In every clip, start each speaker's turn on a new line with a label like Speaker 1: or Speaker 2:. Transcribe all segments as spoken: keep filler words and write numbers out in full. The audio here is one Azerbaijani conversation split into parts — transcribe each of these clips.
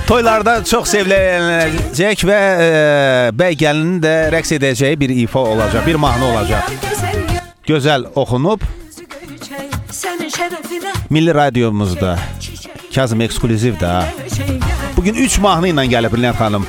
Speaker 1: Toylarda çox seviləcək və e, bəy gəlinin də rəqs edəcəyi bir ifa olacaq, bir mahnı olacaq. Gözəl oxunub Milli Radiomuzda. Kazım eksklüziv də. Bugün üç mahnı ilə gəlib Brilliant xanım.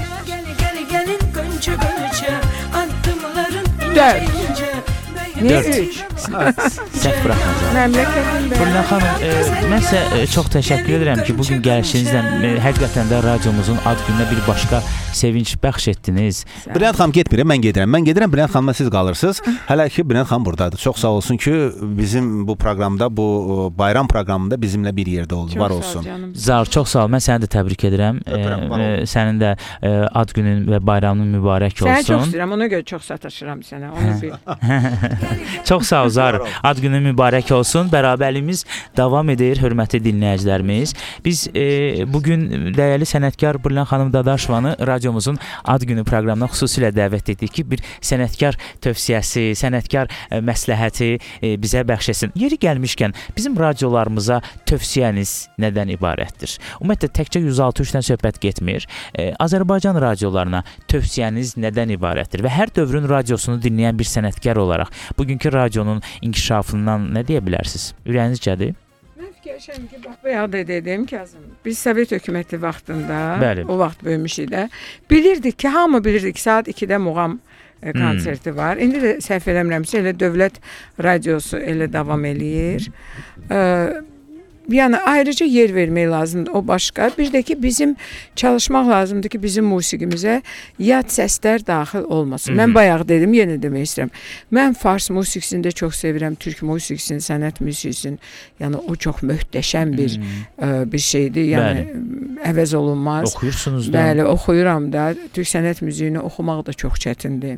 Speaker 2: Dörd. Niye üç?
Speaker 3: Səhv buraxmayacaq.
Speaker 2: Məmləkətində.
Speaker 3: Brilliant xanım, e, mən sizə e, çox təşəkkür edirəm ki, bugün gəlişinizlə e, həqiqətən də radiomuzun ad gününə bir başqa sevinç bəxş etdiniz.
Speaker 1: Brilliant xanım getmir, mən gedirəm. Mən gedirəm, Brilliant xanımla siz qalırsınız. Hələ ki Brilliant xanım buradadır. Çox sağ olsun ki, bizim bu proqramda, bu bayram proqramında bizimlə bir yerdə oldu. Var olsun.
Speaker 3: Zar, çox sağ ol. Mən səni də təbrik edirəm.
Speaker 1: Öpürəm,
Speaker 3: E, e, sənin də e, ad günün və bayramın mübarək olsun.
Speaker 2: Səni çox istəyirəm, ona görə çox sataşıram sənə. Onu bil.
Speaker 3: Çox sağ ol Zar. Ad günün mübarək olsun. Bərabərliyimiz davam edir, hörmətli dinləyicilərimiz. Biz e, bugün dəyərli sənətkar Brilliant xanım Dadaşovanı radiomuzun ad günü proqramına xüsusilə dəvət etdik ki, bir sənətkar tövsiyəsi, sənətkar e, məsləhəti e, bizə bəxş etsin. Yeri gəlmişkən bizim radiolarımıza tövsiyəniz nədən ibarətdir? Ümumiyyətlə təkcə yüz altı üçdən söhbət getmir. E, Azərbaycan radiolarına tövsiyəniz nədən ibarətdir? Və hər dövrün radiosunu dinləyən bir sənətkar olaraq bugünkü radionun inkişafından nə deyə bilərsiniz? Ürəyiniz gəlir?
Speaker 2: Mən fikirləşirəm ki, bax bayaq da dedim Kazım. Biz Sovet hökuməti vaxtında,
Speaker 3: Bəli.
Speaker 2: o vaxt böyümüşük də, bilirdik ki, hamı bilirdik ki, saat ikidə muğam e, konserti hmm. var. İndi də səhv eləmirəmsə elə dövlət radiosu elə davam eləyir. E, Yəni ayrıca yer vermək lazımdır, o başqa. Bir də ki, bizim çalışmaq lazımdır ki, bizim musiqimizə yad səslər daxil olmasın. Hı -hı. Mən bayaq dedim, yenə demək istəyirəm. Mən fars musiqisini də çox sevirəm, türk musiqisini, sənət musiqisini. Yəni o çox möhtəşəm bir ə, bir şeydir. Yəni Bəli. əvəz olunmaz.
Speaker 3: Oxuyursunuz da.
Speaker 2: Bəli, oxuyuram da. Türk sənət müziğini oxumaq da çox çətindir.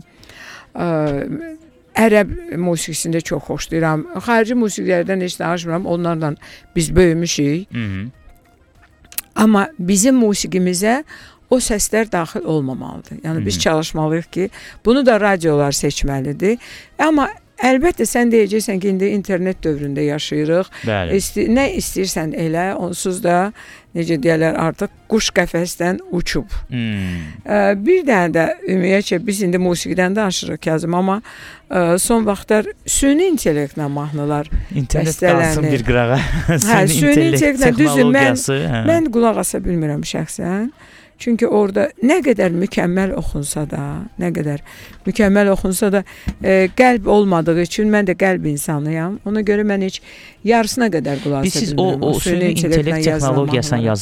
Speaker 2: Ə, Ərəb musiqisini də çox xoşlayıram. Xarici musiqilərdən heç danışmıram. Onlarla biz böyümüşük. Hı -hı. Amma bizim musiqimizə o səslər daxil olmamalıdır. Yəni Hı -hı. biz çalışmalıyıq ki, bunu da radiolar seçməlidir. Amma əlbəttə sən deyəcəksən ki, indi internet dövründə yaşayırıq. İsti nə istəyirsən elə, onsuz da necə deyirlər artıq quş qəfəsdən uçub. Hmm. Ə, bir dənə də ümumiyyətcə biz indi musiqidən danışırıq Kazım, amma ə, son vaxtlar süni intellektlə mahnılar
Speaker 3: İnternet qalsın bir qırağa.
Speaker 2: Hə, süni intellektlə düzdür, mən,
Speaker 3: hə.
Speaker 2: mən qulaq asa bilmirəm şəxsən. Çünki orada nə qədər mükəmməl oxunsa da, nə qədər mükəmməl oxunsa da e, qəlb olmadığı üçün mən də qəlb insanıyam. Ona görə mən heç yarısına qədər qulaq asa bilmirəm.
Speaker 3: Biz siz o, o süni intellekt texnologiyasından